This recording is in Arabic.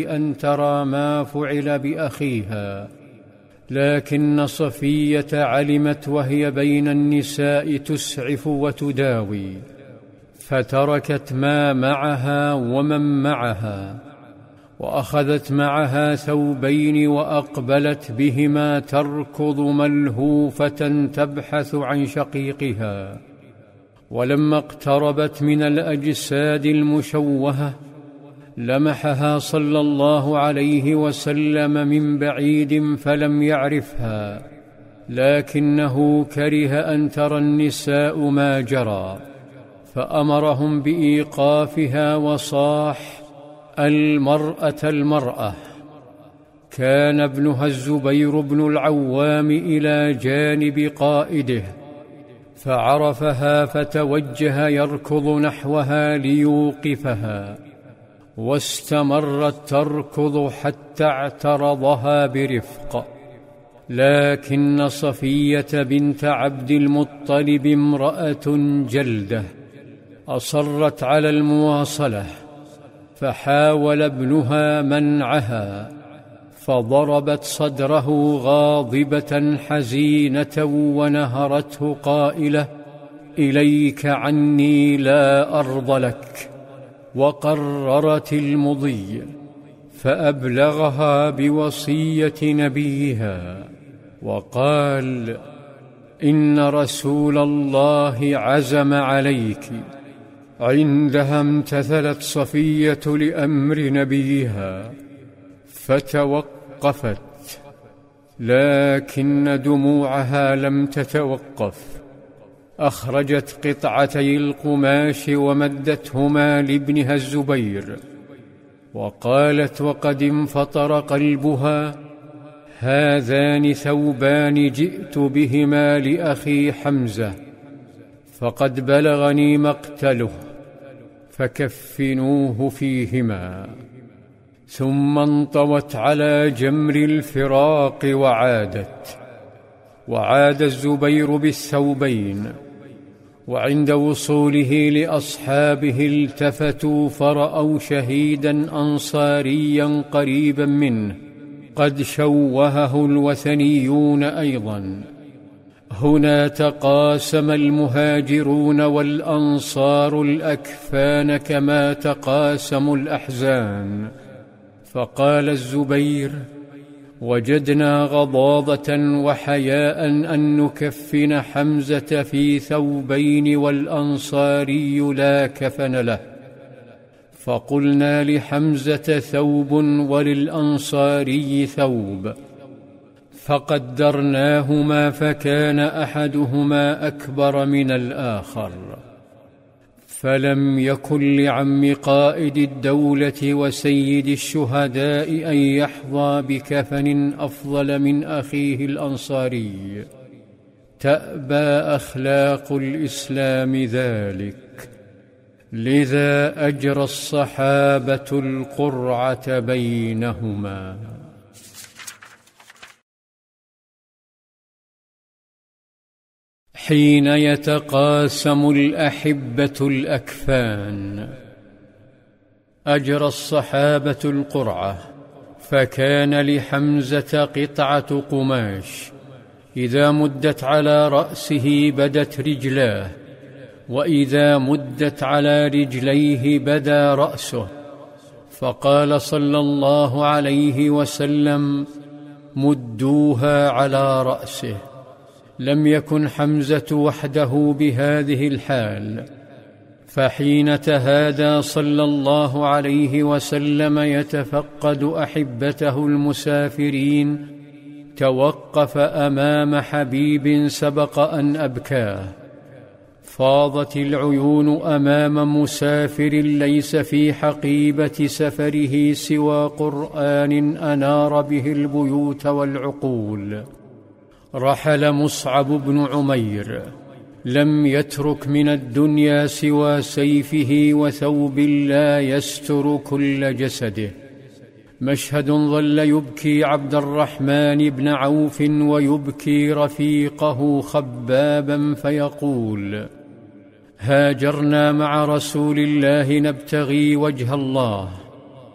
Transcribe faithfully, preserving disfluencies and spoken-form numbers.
أن ترى ما فعل بأخيها، لكن صفية علمت وهي بين النساء تسعف وتداوي، فتركت ما معها ومن معها، وأخذت معها ثوبين وأقبلت بهما تركض ملهوفة تبحث عن شقيقها. ولما اقتربت من الأجساد المشوهة لمحها صلى الله عليه وسلم من بعيد فلم يعرفها، لكنه كره أن ترى النساء ما جرى، فأمرهم بإيقافها وصاح: المرأة المرأة. كان ابنها الزبير بن العوام إلى جانب قائده فعرفها فتوجه يركض نحوها ليوقفها، واستمرت تركض حتى اعترضها برفق. لكن صفية بنت عبد المطلب امرأة جلدة أصرت على المواصلة، فحاول ابنها منعها، فضربت صدره غاضبة حزينة ونهرته قائلة: إليك عني لا أرض لك. وقررت المضي، فأبلغها بوصية نبيها وقال: إن رسول الله عزم عليك. عندها امتثلت صفية لأمر نبيها فتوقفت، لكن دموعها لم تتوقف. أخرجت قطعتي القماش ومدتهما لابنها الزبير، وقالت وقد انفطر قلبها: هذان ثوبان جئت بهما لأخي حمزة، فقد بلغني مقتله، فكفنوه فيهما. ثم انطوت على جمر الفراق وعادت. وعاد الزبير بالثوبين، وعند وصوله لأصحابه التفتوا فرأوا شهيدا أنصاريا قريبا منه قد شوهه الوثنيون أيضا. هنا تقاسم المهاجرون والأنصار الأكفان كما تقاسموا الأحزان. فقال الزبير: وجدنا غضاضة وحياء أن نكفن حمزة في ثوبين والأنصاري لا كفن له، فقلنا لحمزة ثوب وللأنصاري ثوب، فقدرناهما فكان أحدهما أكبر من الآخر. فلم يكن لعم قائد الدولة وسيد الشهداء أن يحظى بكفن أفضل من أخيه الأنصاري. تأبى أخلاق الإسلام ذلك، لذا أجرى الصحابة القرعة بينهما. حين يتقاسم الأحبة الأكفان، أجرى الصحابة القرعة، فكان لحمزة قطعة قماش إذا مدت على رأسه بدت رجلاه، وإذا مدت على رجليه بدا رأسه. فقال صلى الله عليه وسلم: مدوها على رأسه. لم يكن حمزة وحده بهذه الحال، فحين تهادى صلى الله عليه وسلم يتفقد أحبته المسافرين توقف أمام حبيب سبق أن أبكاه. فاضت العيون أمام مسافر ليس في حقيبة سفره سوى قرآن أنار به البيوت والعقول. رحل مصعب بن عمير، لم يترك من الدنيا سوى سيفه وثوب لا يستر كل جسده. مشهد ظل يبكي عبد الرحمن بن عوف ويبكي رفيقه خبابا فيقول: هاجرنا مع رسول الله نبتغي وجه الله،